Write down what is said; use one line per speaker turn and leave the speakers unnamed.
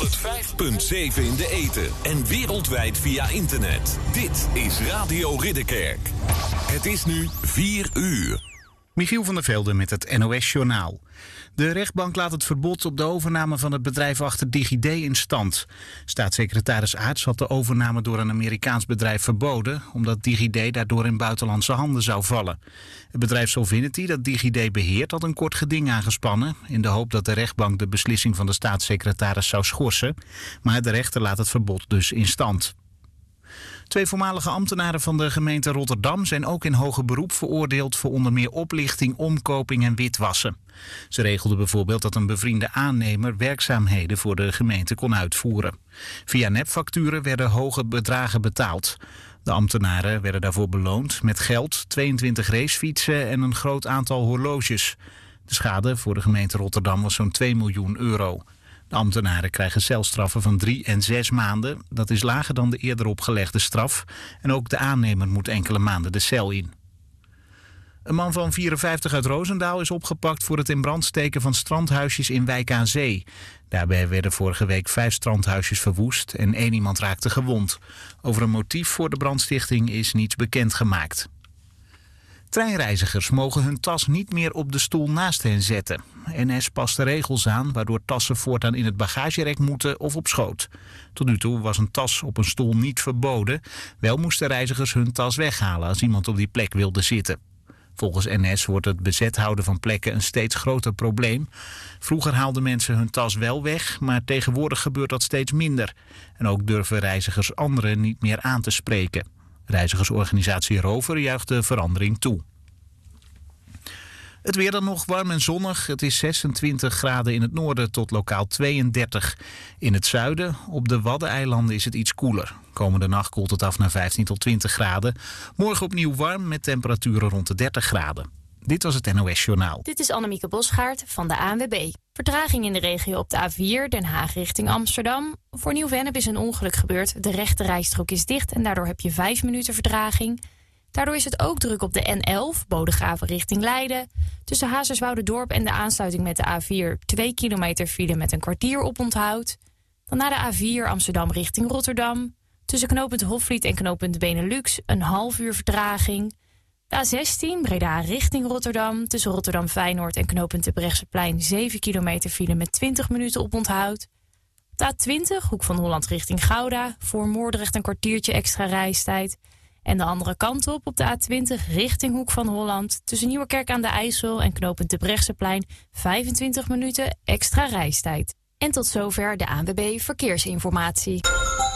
in de ether en wereldwijd via internet. Dit is Radio Ridderkerk. Het is nu 4 uur.
Michiel van der Velde met het NOS-journaal. De rechtbank laat het verbod op de overname van het bedrijf achter DigiD in stand. Staatssecretaris Aerts had de overname door een Amerikaans bedrijf verboden, omdat DigiD daardoor in buitenlandse handen zou vallen. Het bedrijf Solvinity dat DigiD beheert had een kort geding aangespannen, in de hoop dat de rechtbank de beslissing van de staatssecretaris zou schorsen. Maar de rechter laat het verbod dus in stand. 2 voormalige ambtenaren van de gemeente Rotterdam zijn ook in hoger beroep veroordeeld voor onder meer oplichting, omkoping en witwassen. Ze regelden bijvoorbeeld dat een bevriende aannemer werkzaamheden voor de gemeente kon uitvoeren. Via nepfacturen werden hoge bedragen betaald. De ambtenaren werden daarvoor beloond met geld, 22 racefietsen en een groot aantal horloges. De schade voor de gemeente Rotterdam was zo'n 2 miljoen euro. De ambtenaren krijgen celstraffen van 3 en 6 maanden. Dat is lager dan de eerder opgelegde straf. En ook de aannemer moet enkele maanden de cel in. Een man van 54 uit Roosendaal is opgepakt voor het in brand steken van strandhuisjes in Wijk aan Zee. Daarbij werden vorige week 5 strandhuisjes verwoest en 1 iemand raakte gewond. Over een motief voor de brandstichting is niets bekendgemaakt. Treinreizigers mogen hun tas niet meer op de stoel naast hen zetten. NS past de regels aan, waardoor tassen voortaan in het bagagerek moeten of op schoot. Tot nu toe was een tas op een stoel niet verboden. Wel moesten reizigers hun tas weghalen als iemand op die plek wilde zitten. Volgens NS wordt het bezet houden van plekken een steeds groter probleem. Vroeger haalden mensen hun tas wel weg, maar tegenwoordig gebeurt dat steeds minder. En ook durven reizigers anderen niet meer aan te spreken. Reizigersorganisatie Rover juicht de verandering toe. Het weer dan nog warm en zonnig. Het is 26 graden in het noorden tot lokaal 32. In het zuiden, op de Waddeneilanden, is het iets koeler. Komende nacht koelt het af naar 15 tot 20 graden. Morgen opnieuw warm met temperaturen rond de 30 graden. Dit was het NOS Journaal.
Dit is Annemieke Bosgaard van de ANWB. Vertraging in de regio op de A4 Den Haag richting Amsterdam. Voor Nieuw-Vennep is een ongeluk gebeurd. De rechte rijstrook is dicht en daardoor heb je 5 minuten vertraging. Daardoor is het ook druk op de N11, Bodegraven richting Leiden. Tussen Hazerswoude-dorp en de aansluiting met de A4 2 kilometer file met een kwartier oponthoud. Dan naar de A4 Amsterdam richting Rotterdam. Tussen knooppunt Hofvliet en knooppunt Benelux een half uur vertraging. De A16 Breda richting Rotterdam. Tussen Rotterdam-Feyenoord en knooppunt Terbrechtseplein 7 kilometer file met 20 minuten oponthoud. De A20 Hoek van Holland richting Gouda. Voor Moordrecht een kwartiertje extra reistijd. En de andere kant op de A20 richting Hoek van Holland. Tussen Nieuwerkerk aan de IJssel en knooppunt Terbrechtseplein 25 minuten extra reistijd. En tot zover de ANWB Verkeersinformatie.